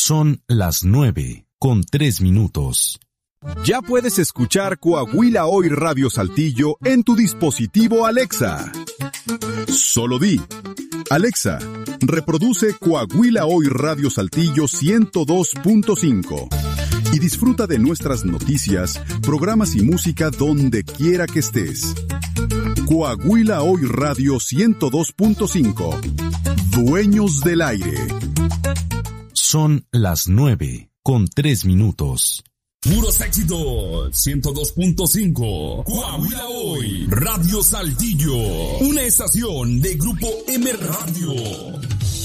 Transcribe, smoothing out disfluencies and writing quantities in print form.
Son las 9:03. Ya puedes escuchar Coahuila Hoy Radio Saltillo en tu dispositivo Alexa. Solo di: Alexa, reproduce Coahuila Hoy Radio Saltillo 102.5 y disfruta de nuestras noticias, programas y música donde quiera que estés. Coahuila Hoy Radio 102.5. Dueños del aire. Son las 9:03. Puros éxitos, 102.5. Coahuila Hoy, Radio Saltillo. Una estación de Grupo M Radio.